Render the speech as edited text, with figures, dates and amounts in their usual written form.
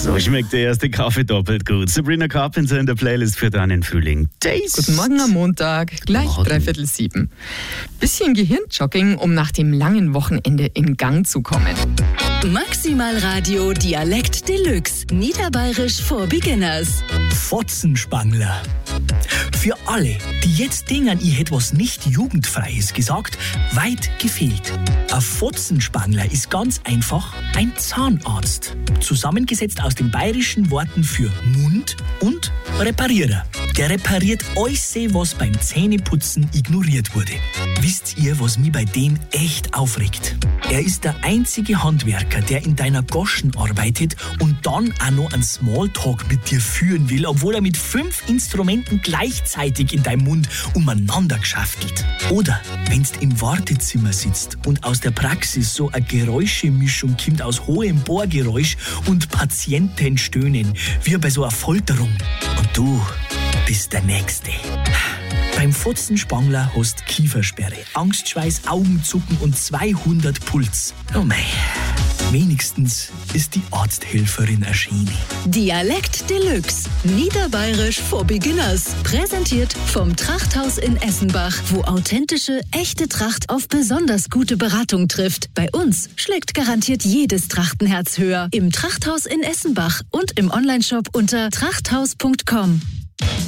So schmeckt der erste Kaffee doppelt gut. Sabrina Carpenter in der Playlist für deinen Frühling. Taste. Guten Morgen am Montag, gleich 6:45. Bisschen Gehirnjogging, um nach dem langen Wochenende in Gang zu kommen. Maximal Radio Dialekt Deluxe. Niederbayerisch for Beginners. Fotzenspangler. Für alle, die jetzt denken, ich hätte was nicht Jugendfreies gesagt, weit gefehlt. Ein Fotzenspangler ist ganz einfach ein Zahnarzt. Zusammengesetzt aus den bayerischen Worten für Mund und Reparierer. Der repariert alles, was beim Zähneputzen ignoriert wurde. Wisst ihr, was mich bei dem echt aufregt? Er ist der einzige Handwerker, der in deiner Goschen arbeitet und dann auch noch einen Smalltalk mit dir führen will, obwohl er mit 5 Instrumenten gleichzeitig in deinem Mund umeinander geschaftelt. Oder wenn's im Wartezimmer sitzt und aus der Praxis so eine Geräuschemischung kommt aus hohem Bohrgeräusch und Patientenstöhnen, wie bei so einer Folterung. Und du bist der Nächste. Beim Fotzenspangler hast Kiefersperre, Angstschweiß, Augenzucken und 200 Puls. Oh mei, wenigstens ist die Arzthelferin erschienen. Dialekt Deluxe. Niederbayerisch for Beginners. Präsentiert vom Trachthaus in Essenbach, wo authentische, echte Tracht auf besonders gute Beratung trifft. Bei uns schlägt garantiert jedes Trachtenherz höher. Im Trachthaus in Essenbach und im Onlineshop unter trachthaus.com.